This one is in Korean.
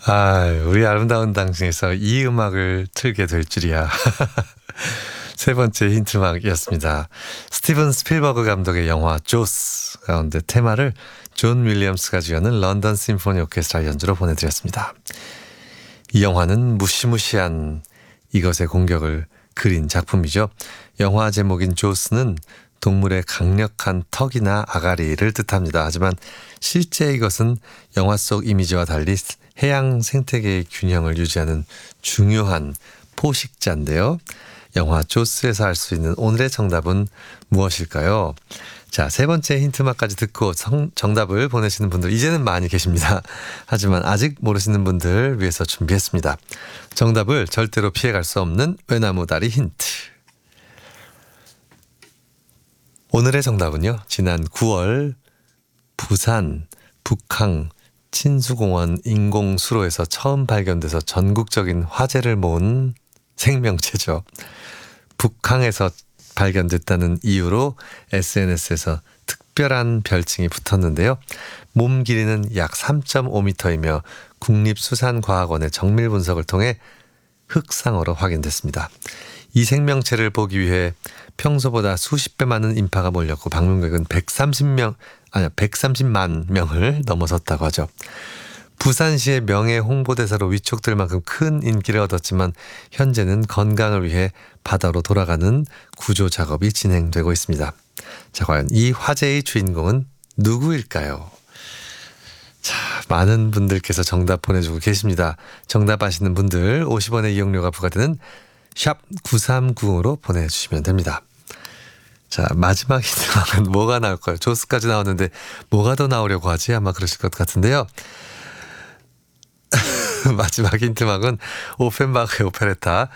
우리 아름다운 당신에서 이 음악을 틀게 될 줄이야. 세 번째 힌트막이었습니다. 스티븐 스필버그 감독의 영화 조스 가운데 테마를 존 윌리엄스가 지어낸 런던 심포니 오케스트라 연주로 보내드렸습니다. 이 영화는 무시무시한 이것의 공격을 그린 작품이죠. 영화 제목인 조스는 동물의 강력한 턱이나 아가리를 뜻합니다. 하지만 실제 이것은 영화 속 이미지와 달리 해양 생태계의 균형을 유지하는 중요한 포식자인데요. 영화 조스에서 알 수 있는 오늘의 정답은 무엇일까요? 자, 세 번째 힌트만까지 듣고 정답을 보내시는 분들 이제는 많이 계십니다. 하지만 아직 모르시는 분들 위해서 준비했습니다. 정답을 절대로 피해갈 수 없는 외나무다리 힌트. 오늘의 정답은요. 지난 9월 부산 북항 친수공원 인공수로에서 처음 발견돼서 전국적인 화제를 모은 생명체죠. 북항에서 발견됐다는 이유로 SNS에서 특별한 별칭이 붙었는데요. 몸 길이는 약 3.5m이며 국립수산과학원의 정밀 분석을 통해 흑상어로 확인됐습니다. 이 생명체를 보기 위해 평소보다 수십 배 많은 인파가 몰렸고 방문객은 130만 명을 넘어섰다고 하죠. 부산시의 명예 홍보대사로 위촉될 만큼 큰 인기를 얻었지만 현재는 건강을 위해 바다로 돌아가는 구조 작업이 진행되고 있습니다. 자, 과연 이 화제의 주인공은 누구일까요? 자, 많은 분들께서 정답 보내주고 계십니다. 정답 아시는 분들 50원의 이용료가 부과되는 샵 9390으로 보내주시면 됩니다. 자, 마지막 힌트는 뭐가 나올까요? 조스까지 나왔는데 뭐가 더 나오려고 하지? 아마 그러실 것 같은데요. 마지막 힌트막은 오펜바흐의 오페레타